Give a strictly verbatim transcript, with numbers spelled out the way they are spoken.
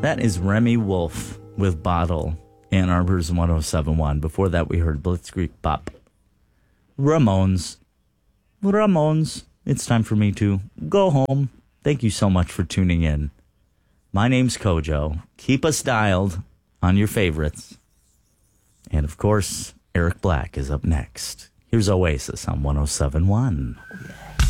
That is Remy Wolf with Bottle, Ann Arbor's one oh seven point one. Before that, we heard Blitzkrieg Bop. Ramones. Ramones. It's time for me to go home. Thank you so much for tuning in. My name's Kojo. Keep us dialed on your favorites. And, of course, Eric Black is up next. Here's Oasis on one oh seven point one.